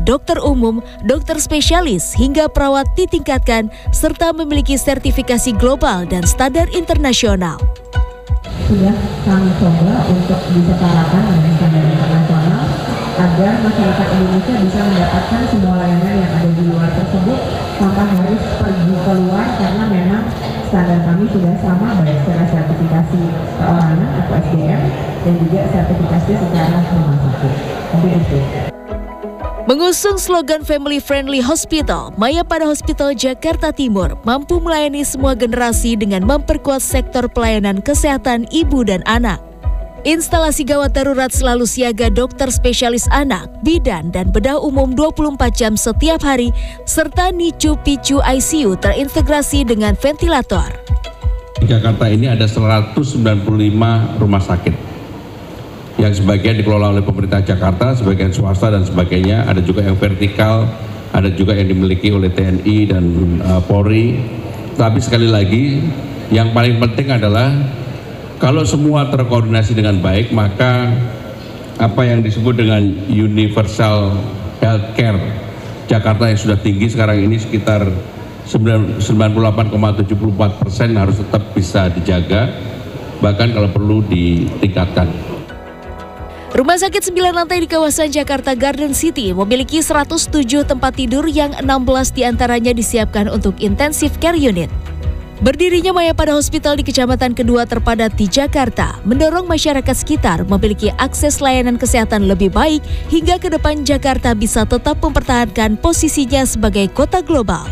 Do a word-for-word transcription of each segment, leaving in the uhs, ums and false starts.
dokter umum, dokter spesialis, hingga perawat ditingkatkan serta memiliki sertifikasi global dan standar internasional. Sudah kami coba untuk disetarakan dengan standar internasional agar masyarakat Indonesia bisa mendapatkan semua layanan yang ada di luar tersebut tanpa harus pergi keluar, karena memang standar kami sudah sama baik secara sertifikasi perorangan atau S D M dan juga sertifikasi secara rumah sakit. Mungkin itu. Mengusung slogan Family Friendly Hospital, Mayapada Hospital Jakarta Timur mampu melayani semua generasi dengan memperkuat sektor pelayanan kesehatan ibu dan anak. Instalasi gawat darurat selalu siaga dokter spesialis anak, bidan, dan bedah umum dua puluh empat jam setiap hari, serta NICU PICU I C U terintegrasi dengan ventilator. Di Jakarta ini ada seratus sembilan puluh lima rumah sakit. Yang sebagian dikelola oleh pemerintah Jakarta, sebagian swasta dan sebagainya. Ada juga yang vertikal, ada juga yang dimiliki oleh T N I dan uh, Polri. Tapi sekali lagi, yang paling penting adalah kalau semua terkoordinasi dengan baik, maka apa yang disebut dengan universal healthcare Jakarta yang sudah tinggi sekarang ini sekitar sembilan puluh delapan koma tujuh empat persen harus tetap bisa dijaga, bahkan kalau perlu ditingkatkan. Rumah sakit sembilan lantai di kawasan Jakarta Garden City memiliki seratus tujuh tempat tidur yang enam belas diantaranya disiapkan untuk intensive care unit. Berdirinya Mayapada Hospital di kecamatan kedua terpadat di Jakarta mendorong masyarakat sekitar memiliki akses layanan kesehatan lebih baik hingga ke depan Jakarta bisa tetap mempertahankan posisinya sebagai kota global.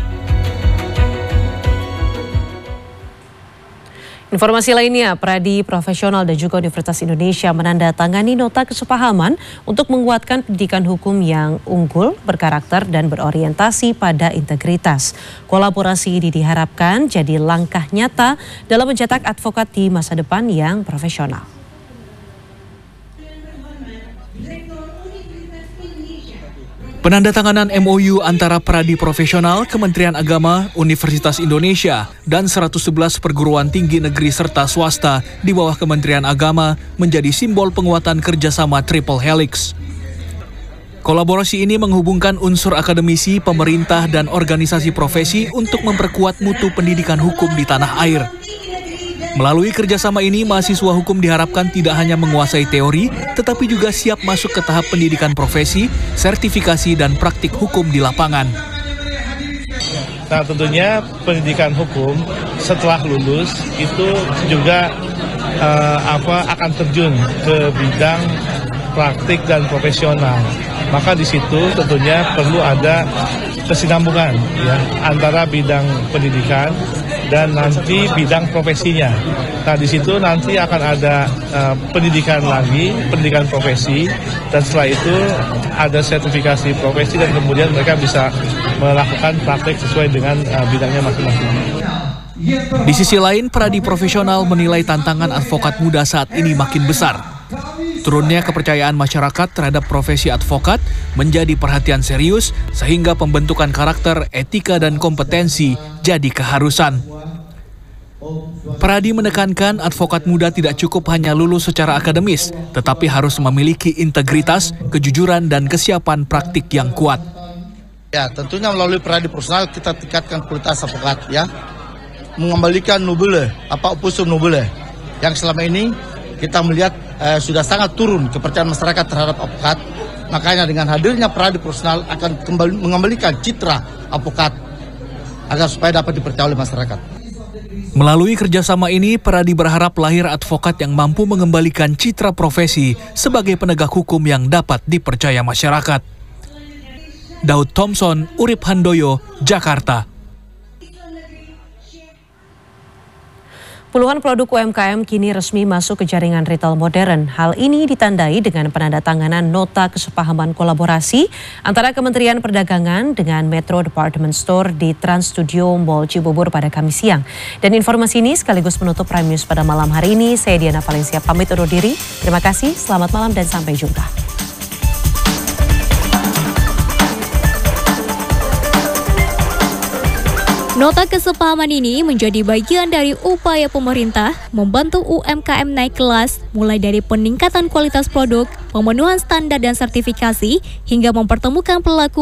Informasi lainnya, Pradi Profesional dan juga Universitas Indonesia menandatangani nota kesepahaman untuk menguatkan pendidikan hukum yang unggul, berkarakter, dan berorientasi pada integritas. Kolaborasi ini diharapkan jadi langkah nyata dalam mencetak advokat di masa depan yang profesional. Penandatanganan M O U antara Pradi Profesional, Kementerian Agama, Universitas Indonesia, dan seratus sebelas perguruan tinggi negeri serta swasta di bawah Kementerian Agama menjadi simbol penguatan kerjasama Triple Helix. Kolaborasi ini menghubungkan unsur akademisi, pemerintah, dan organisasi profesi untuk memperkuat mutu pendidikan hukum di tanah air. Melalui kerjasama ini, mahasiswa hukum diharapkan tidak hanya menguasai teori, tetapi juga siap masuk ke tahap pendidikan profesi, sertifikasi, dan praktik hukum di lapangan. Nah, tentunya pendidikan hukum setelah lulus itu juga uh, apa akan terjun ke bidang praktik dan profesional. Maka di situ tentunya perlu ada kesinambungan ya antara bidang pendidikan dan nanti bidang profesinya. Nah, di situ nanti akan ada uh, pendidikan lagi, pendidikan profesi, dan setelah itu ada sertifikasi profesi dan kemudian mereka bisa melakukan praktek sesuai dengan uh, bidangnya masing-masing. Di sisi lain, Pradi Profesional menilai tantangan advokat muda saat ini makin besar. Turunnya kepercayaan masyarakat terhadap profesi advokat menjadi perhatian serius sehingga pembentukan karakter, etika, dan kompetensi jadi keharusan. Pradi menekankan advokat muda tidak cukup hanya lulus secara akademis, tetapi harus memiliki integritas, kejujuran, dan kesiapan praktik yang kuat. Ya, tentunya melalui Pradi Profesional kita tingkatkan kualitas advokat, ya, mengembalikan nobile, apa opusum nobile, yang selama ini kita melihat eh, sudah sangat turun kepercayaan masyarakat terhadap advokat. Makanya dengan hadirnya Pradi Profesional akan kembali mengembalikan citra advokat agar supaya dapat dipercaya oleh masyarakat. Melalui kerjasama ini, Pradi berharap lahir advokat yang mampu mengembalikan citra profesi sebagai penegak hukum yang dapat dipercaya masyarakat. Daud Thompson, Urip Handoyo, Jakarta. Puluhan produk U M K M kini resmi masuk ke jaringan retail modern. Hal ini ditandai dengan penandatanganan nota kesepahaman kolaborasi antara Kementerian Perdagangan dengan Metro Department Store di Trans Studio Mall Cibubur pada Kamis siang. Dan informasi ini sekaligus menutup Prime News pada malam hari ini. Saya Diana Valencia pamit undur diri. Terima kasih, selamat malam dan sampai jumpa. Nota kesepahaman ini menjadi bagian dari upaya pemerintah membantu U M K M naik kelas, mulai dari peningkatan kualitas produk, pemenuhan standar dan sertifikasi, hingga mempertemukan pelaku